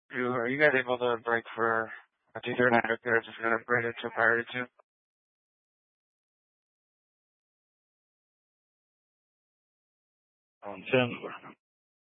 Are you guys able to break for a 239 repair just got upgraded to priority 2? On 10.